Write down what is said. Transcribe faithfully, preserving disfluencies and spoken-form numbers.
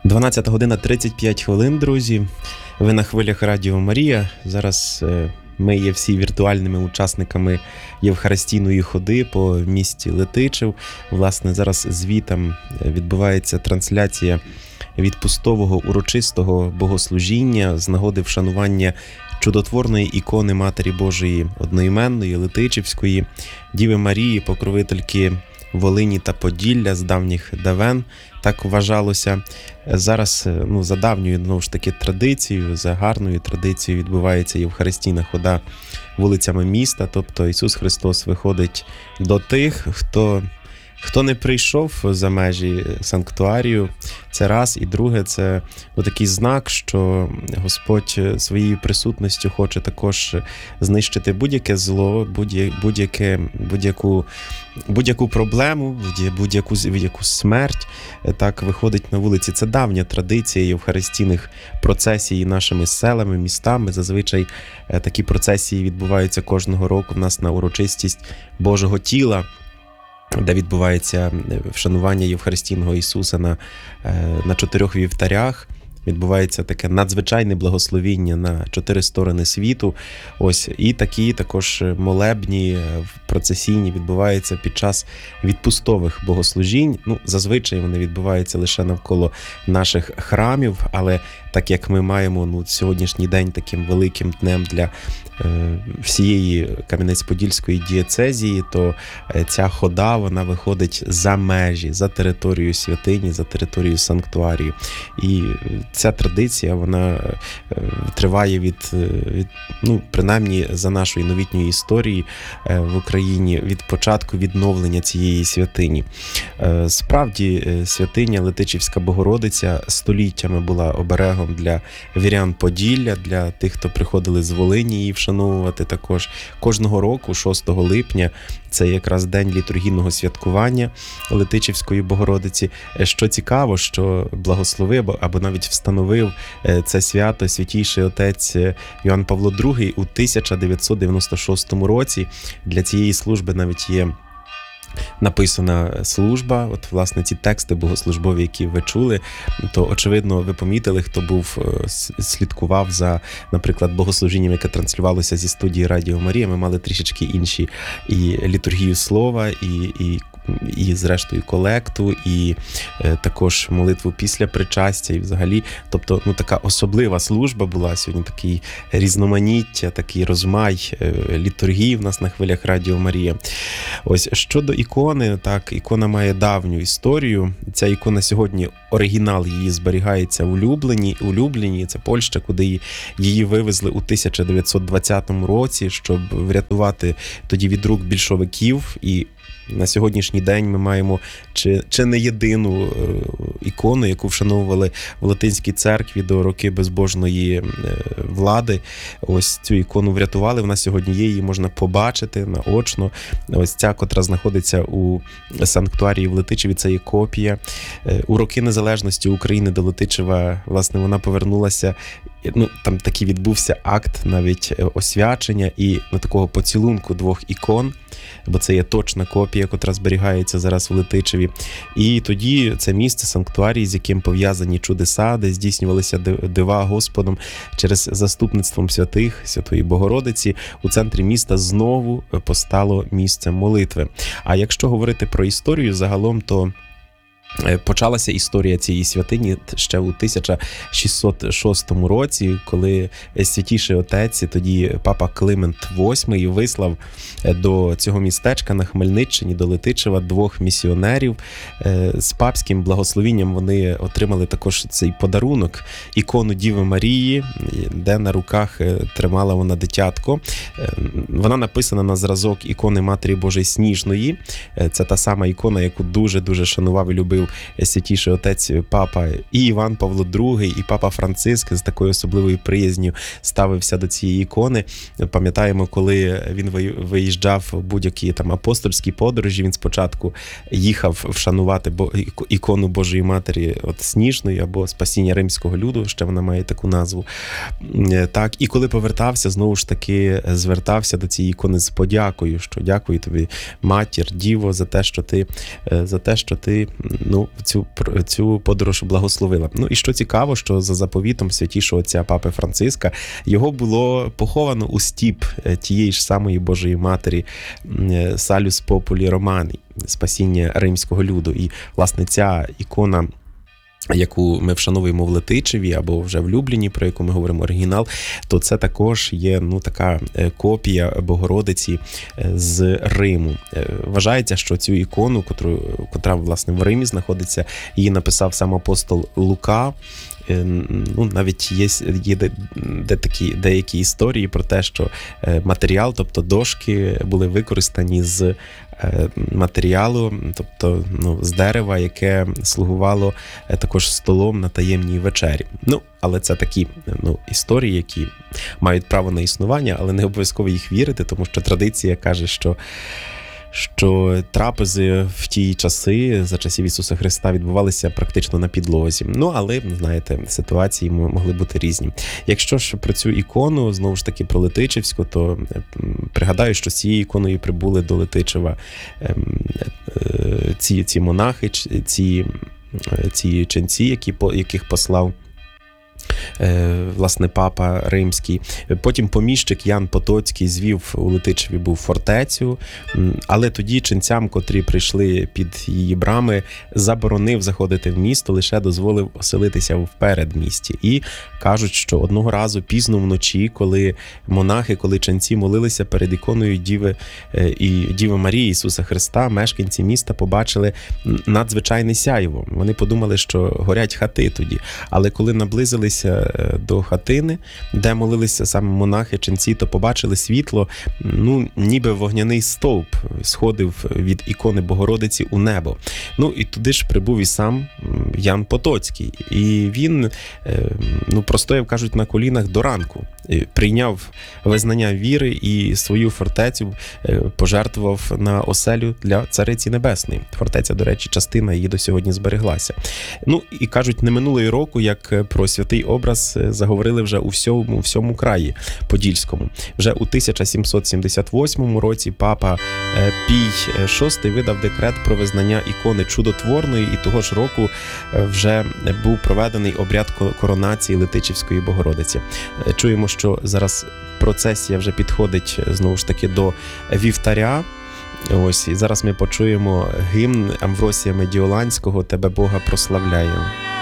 дванадцята година тридцять п'ять хвилин, друзі. Ви на хвилях Радіо Марія. Зараз ми є всі віртуальними учасниками Євхаристійної ходи по місті Летичів. Власне, зараз звітом відбувається трансляція відпустового урочистого богослужіння з нагоди вшанування чудотворної ікони Матері Божої одноіменної, Летичівської, Діви Марії, покровительки Волині та Поділля з давніх давен, так вважалося. Зараз, ну, за давньою, знову ж таки, традицією, за гарною традицією відбувається Євхаристійна хода вулицями міста, тобто Ісус Христос виходить до тих, хто, хто не прийшов за межі санктуарію. Це раз. І друге, це такий знак, що Господь своєю присутністю хоче також знищити будь-яке зло, будь-яке, будь-яку, будь-яку проблему, будь-яку, будь-яку смерть. Так виходить на вулиці. Це давня традиція євхаристійних процесій нашими селами, містами. Зазвичай такі процесії відбуваються кожного року в нас на урочистість Божого тіла, де відбувається вшанування Євхаристійного Ісуса на, на чотирьох вівтарях. Відбувається таке надзвичайне благословіння на чотири сторони світу. Ось, і такі також молебні, процесійні відбуваються під час відпустових богослужінь. Ну, зазвичай вони відбуваються лише навколо наших храмів, але так як ми маємо, ну, сьогоднішній день таким великим днем для е, всієї Кам'янець-Подільської дієцезії, то ця хода, вона виходить за межі, за територію святині, за територію санктуарію. І ця традиція, вона е, триває від, від, ну, принаймні за нашої новітньої історії е, в Україні, від початку відновлення цієї святині. Е, справді, святиня Летичівська Богородиця століттями була оберегом для вірян Поділля, для тих, хто приходили з Волині її вшановувати також. Кожного року, шостого липня, це якраз день літургійного святкування Летичівської Богородиці. Що цікаво, що благословив або навіть встановив це свято святійший отець Йоанн Павло другий у тисяча дев'ятсот дев'яносто шостому році. Для цієї служби навіть є написана служба. От, власне, ці тексти богослужбові, які ви чули, то, очевидно, ви помітили, хто був, слідкував за, наприклад, богослужінням, яке транслювалося зі студії Радіо Марія. Ми мали трішечки інші і літургію слова, і, і і, зрештою, колекту, і е, також молитву після причастя, і взагалі, тобто, ну, така особлива служба була сьогодні, такий різноманіття, такий розмай е, літургії в нас на хвилях Радіо Марія. Ось, щодо ікони, так, ікона має давню історію. Ця ікона сьогодні, оригінал її зберігається у Люблені, у Любліні, це Польща, куди її вивезли у тисяча дев'ятсот двадцятому році, щоб врятувати тоді від рук більшовиків. І на сьогоднішній день ми маємо чи, чи не єдину е, ікону, яку вшановували в Латинській церкві до роки безбожної е, влади. Ось цю ікону врятували, вона сьогодні є, її можна побачити наочно. Ось ця, котра знаходиться у санктуарії в Летичеві, це є копія. Е, у роки незалежності України до Летичева, власне, вона повернулася. Ну, там такий відбувся акт навіть освячення і на такого поцілунку двох ікон, бо це є точна копія, котра зберігається зараз в Летичеві. І тоді це місце, санктуарій, з яким пов'язані чудеса, де здійснювалися дива Господом через заступництвом святих, Святої Богородиці, у центрі міста знову постало місце молитви. А якщо говорити про історію загалом, то почалася історія цієї святині ще у тисяча шістсот шостому році, коли святійший отець, тоді папа Климент восьмий, вислав до цього містечка на Хмельниччині, до Летичева, двох місіонерів. З папським благословінням вони отримали також цей подарунок, ікону Діви Марії, де на руках тримала вона дитятко. Вона написана на зразок ікони Матері Божої Сніжної. Це та сама ікона, яку дуже-дуже шанував і любив святійший отець папа і Іван Павло другий, і папа Франциск з такою особливою приязнью ставився до цієї ікони. Пам'ятаємо, коли він виїжджав в будь-які там апостольські подорожі, він спочатку їхав вшанувати ікону Божої Матері от Сніжної або Спасіння римського люду, ще вона має таку назву. Так, і коли повертався, знову ж таки звертався до цієї ікони з подякою, що дякую тобі, матір, діво, за те, що ти, за те, що ти ну, цю, цю подорож благословила. Ну і що цікаво, що за заповітом святішого отця Папи Франциска його було поховано у стіп тієї ж самої Божої Матері Салюс Популі Романі, спасіння римського люду. І, власне, ця ікона, яку ми вшановуємо в Летичеві або вже в Любліні, про яку ми говоримо оригінал, то це також є, ну, така копія Богородиці з Риму. Вважається, що цю ікону, котру, котра, власне, в Римі знаходиться, її написав сам апостол Лука. Ну, навіть є, є де, де такі, деякі історії про те, що матеріал, тобто дошки, були використані з матеріалу, тобто, ну, з дерева, яке слугувало також столом на таємній вечері. Ну, але це такі, ну, історії, які мають право на існування, але не обов'язково їх вірити, тому що традиція каже, що що трапези в ті часи, за часів Ісуса Христа, відбувалися практично на підлозі. Ну, але, знаєте, ситуації могли бути різні. Якщо ж про цю ікону, знову ж таки, про Летичівську, то пригадаю, що з цією іконою прибули до Летичева ці, ці монахи, ці, ці ченці, які, яких послав, власне, папа римський. Потім поміщик Ян Потоцький звів у Летичеві був фортецю, але тоді ченцям, котрі прийшли під її брами, заборонив заходити в місто, лише дозволив оселитися в передмісті. І кажуть, що одного разу пізно вночі, коли монахи, коли ченці молилися перед іконою Діви і Діви Марії Ісуса Христа, мешканці міста побачили надзвичайне сяйво. Вони подумали, що горять хати тоді. Але коли наблизилися до хатини, де молилися саме монахи, ченці, то побачили світло, ну, ніби вогняний стовп сходив від ікони Богородиці у небо. Ну, і туди ж прибув і сам Ян Потоцький. І він, ну, простояв, кажуть, на колінах до ранку. Прийняв визнання віри і свою фортецю пожертвував на оселю для Цариці Небесної. Фортеця, до речі, частина її до сьогодні збереглася. Ну, і кажуть, не минуло й року, як про святий образ заговорили вже у всьому, всьому краї Подільському. Вже у тисяча сімсот сімдесят восьмому році папа Пій шостий видав декрет про визнання ікони чудотворної, і того ж року вже був проведений обряд коронації Летичівської Богородиці. Чуємо, що зараз процесія вже підходить, знову ж таки, до вівтаря. Ось, і зараз ми почуємо гімн Амвросія Медіоланського «Тебе Бога прославляю».